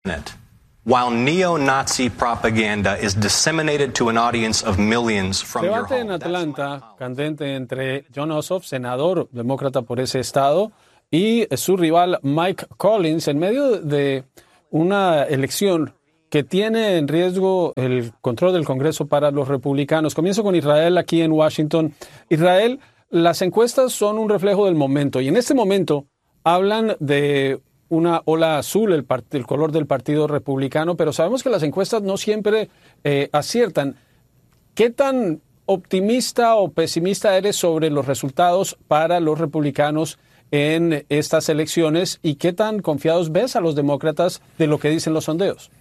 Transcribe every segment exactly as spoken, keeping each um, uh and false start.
While neo-Nazi propaganda is disseminated to an audience of millions from your Debate en home. Atlanta, candente entre Jon Ossoff, senador demócrata por ese estado, y su rival Mike Collins, en medio de una elección que tiene en riesgo el control del Congreso para los republicanos. Comienzo con Israel aquí en Washington. Israel, las encuestas son un reflejo del momento y en este momento hablan de una ola azul, el, part- el color del Partido Republicano, pero sabemos que las encuestas no siempre eh, aciertan. ¿Qué tan optimista o pesimista eres sobre los resultados para los republicanos en estas elecciones y qué tan confiados ves a los demócratas de lo que dicen los sondeos?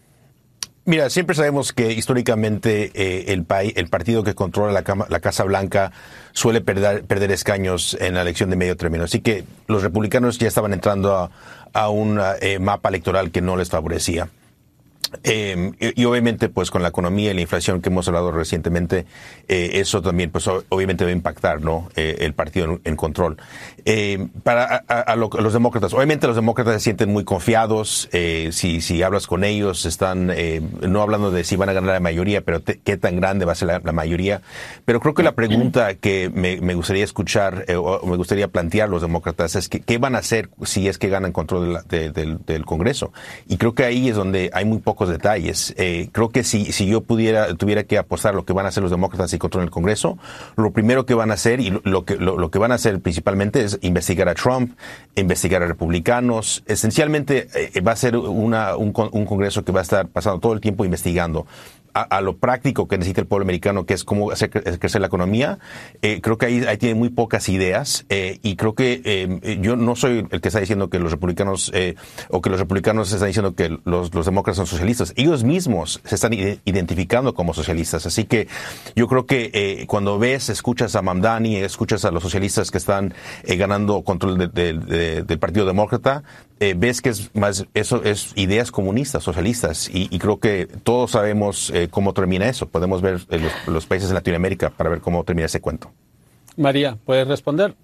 Mira, siempre sabemos que históricamente eh, el país, el partido que controla la, cama, la Casa Blanca suele perder, perder escaños en la elección de medio término. Así que los republicanos ya estaban entrando a, a un eh, mapa electoral que no les favorecía. Eh, y, y obviamente pues con la economía y la inflación que hemos hablado recientemente, eh, eso también pues obviamente va a impactar, ¿no? Eh, el partido en, en control. Eh, para a, a, lo, a los demócratas, obviamente los demócratas se sienten muy confiados, eh, si, si hablas con ellos están eh, no hablando de si van a ganar la mayoría, pero te, qué tan grande va a ser la, la mayoría. Pero creo que la pregunta que me, me gustaría escuchar eh, o me gustaría plantear los demócratas es que, qué van a hacer si es que ganan control de la, de, de, del Congreso. Y creo que ahí es donde hay muy pocos detalles. Eh, creo que si, si yo pudiera, tuviera que apostar lo que van a hacer los demócratas si controlan el Congreso, lo primero que van a hacer y lo, lo que, lo, lo que van a hacer principalmente es investigar a Trump, investigar a republicanos. Esencialmente eh, va a ser una, un, un Congreso que va a estar pasando todo el tiempo investigando. A, a lo práctico que necesita el pueblo americano, que es cómo hacer crecer la economía, eh, creo que ahí, ahí tiene muy pocas ideas eh, y creo que eh, yo no soy el que está diciendo que los republicanos eh, o que los republicanos están diciendo que los, los demócratas son socialistas. Ellos mismos se están identificando como socialistas. Así que yo creo que eh, cuando ves, escuchas a Mamdani, escuchas a los socialistas que están eh, ganando control de, de, de, del Partido Demócrata, eh, ves que es más eso es ideas comunistas, socialistas y, y creo que todos sabemos eh, cómo termina eso. Podemos ver eh, los, los países de Latinoamérica para ver cómo termina ese cuento. María, ¿puedes responder?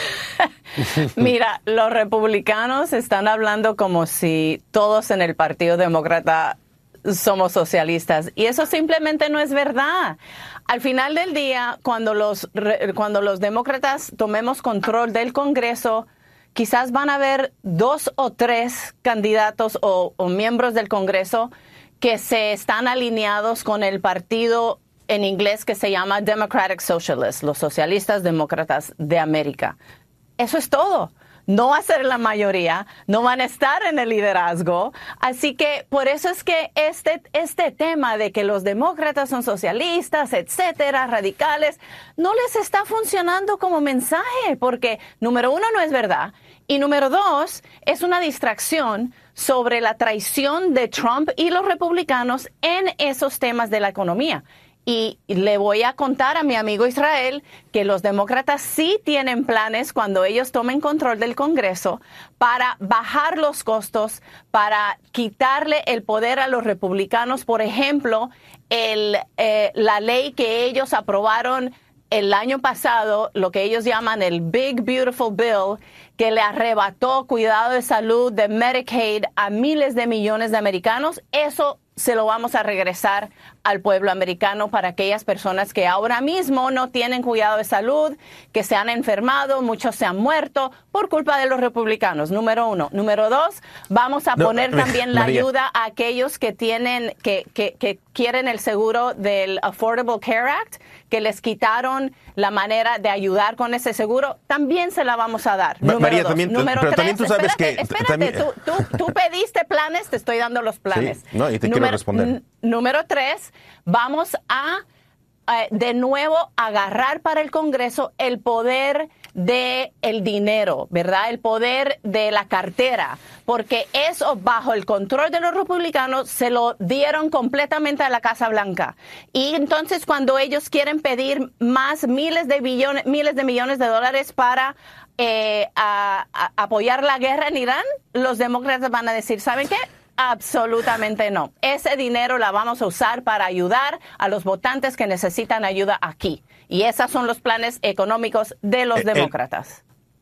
Mira, los republicanos están hablando como si todos en el Partido Demócrata somos socialistas y eso simplemente no es verdad. Al final del día, cuando los, cuando los demócratas tomemos control del Congreso, quizás van a haber dos o tres candidatos o, o miembros del Congreso que se están alineados con el partido en inglés que se llama Democratic Socialists, los socialistas demócratas de América. Eso es todo. No va a ser la mayoría, no van a estar en el liderazgo. Así que por eso es que este, este tema de que los demócratas son socialistas, etcétera, radicales, no les está funcionando como mensaje, porque número uno no es verdad. Y número dos, es una distracción sobre la traición de Trump y los republicanos en esos temas de la economía. Y le voy a contar a mi amigo Israel que los demócratas sí tienen planes cuando ellos tomen control del Congreso para bajar los costos, para quitarle el poder a los republicanos. Por ejemplo, el, eh, la ley que ellos aprobaron el año pasado, lo que ellos llaman el Big Beautiful Bill, que le arrebató cuidado de salud de Medicaid a miles de millones de americanos, eso se lo vamos a regresar al pueblo americano para aquellas personas que ahora mismo no tienen cuidado de salud, que se han enfermado, muchos se han muerto por culpa de los republicanos, número uno. Número dos, vamos a no, poner también la María. ayuda a aquellos que tienen, que, que, que quieren el seguro del Affordable Care Act, que les quitaron la manera de ayudar con ese seguro, también se la vamos a dar. Ma- número María, dos. también, número pero tres, también tú sabes espérate, que... Espérate, también, tú, tú, tú pediste planes, te estoy dando los planes. Sí, no, y te número, quiero responder. N- número tres, vamos a eh, de nuevo agarrar para el Congreso el poder de el dinero, ¿verdad? El poder de la cartera, porque eso bajo el control de los republicanos se lo dieron completamente a la Casa Blanca. Y entonces cuando ellos quieren pedir más miles de billones, miles de millones de dólares para eh, a, a apoyar la guerra en Irán, los demócratas van a decir, ¿saben qué? Absolutamente no. Ese dinero la vamos a usar para ayudar a los votantes que necesitan ayuda aquí. Y esos son los planes económicos de los el, demócratas.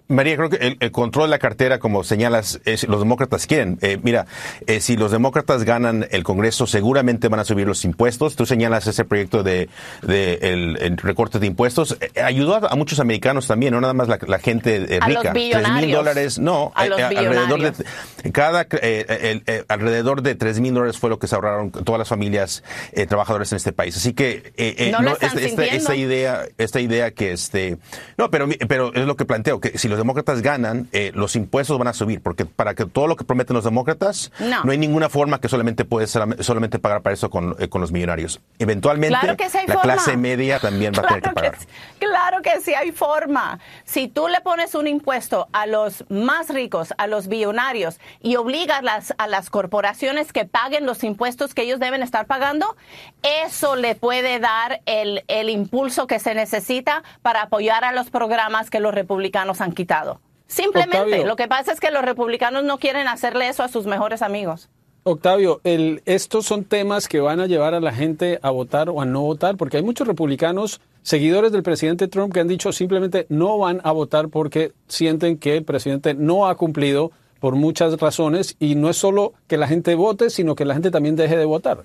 María, creo que el, el control de la cartera, como señalas, es, los demócratas quieren. Eh, mira, eh, si los demócratas ganan el Congreso, seguramente van a subir los impuestos. Tú señalas ese proyecto de, de el, el recorte de impuestos. Eh, ayudó a, a muchos americanos también, no nada más la, la gente eh, a rica. Los billonarios. Tres mil dólares, no. A eh, los eh, alrededor billonarios. de cada eh, el, eh, alrededor de tres mil dólares fue lo que se ahorraron todas las familias eh, trabajadoras en este país. Así que eh, eh, no, no lo están esta, esta, esta idea, esta idea que este, no, pero pero es lo que planteo, que si los demócratas ganan, Eh, los impuestos van a subir, porque para que todo lo que prometen los demócratas, no, no hay ninguna forma que solamente puedes solamente pagar para eso con, eh, con los millonarios. Eventualmente, claro que sí hay la forma. clase media también va claro a tener que pagar. Que, claro que sí hay forma. Si tú le pones un impuesto a los más ricos, a los billonarios, y obligas las, a las corporaciones que paguen los impuestos que ellos deben estar pagando, eso le puede dar el, el impulso que se necesita para apoyar a los programas que los republicanos han quitado. Simplemente, Octavio, lo que pasa es que los republicanos no quieren hacerle eso a sus mejores amigos. Octavio, el, estos son temas que van a llevar a la gente a votar o a no votar, porque hay muchos republicanos, seguidores del presidente Trump, que han dicho simplemente no van a votar porque sienten que el presidente no ha cumplido por muchas razones, y no es solo que la gente vote, sino que la gente también deje de votar.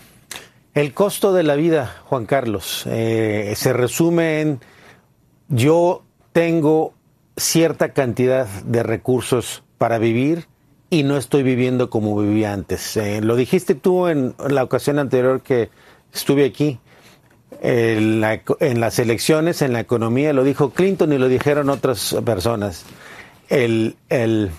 El costo de la vida, Juan Carlos, eh, se resume en: yo tengo cierta cantidad de recursos para vivir y no estoy viviendo como vivía antes. Eh, lo dijiste tú en la ocasión anterior que estuve aquí, en, la, en las elecciones, en la economía, lo dijo Clinton y lo dijeron otras personas. El, el,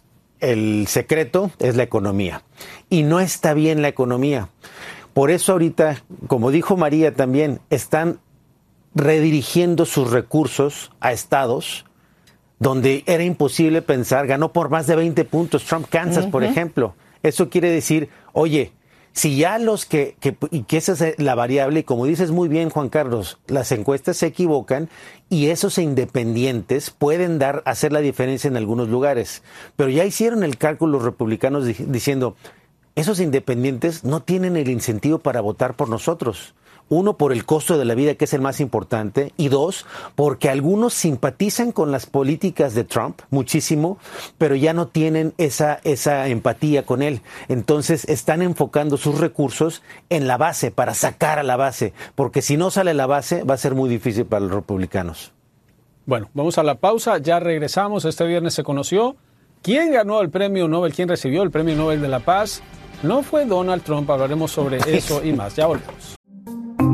el secreto es la economía, y no está bien la economía. Por eso ahorita, como dijo María también, están redirigiendo sus recursos a estados donde era imposible pensar. Ganó por más de veinte puntos Trump, Kansas, uh-huh. por ejemplo. Eso quiere decir, oye, si ya los que, que, y que esa es la variable, y como dices muy bien, Juan Carlos, las encuestas se equivocan y esos independientes pueden dar, hacer la diferencia en algunos lugares. Pero ya hicieron el cálculo los republicanos diciendo, esos independientes no tienen el incentivo para votar por nosotros. Uno, por el costo de la vida, que es el más importante, y dos, porque algunos simpatizan con las políticas de Trump muchísimo, pero ya no tienen esa, esa empatía con él. Entonces están enfocando sus recursos en la base, para sacar a la base, porque si no sale la base va a ser muy difícil para los republicanos. Bueno, vamos a la pausa, ya regresamos. Este viernes se conoció quién ganó el premio Nobel, quién recibió el premio Nobel de la Paz. No fue Donald Trump, hablaremos sobre eso y más. Ya volvemos.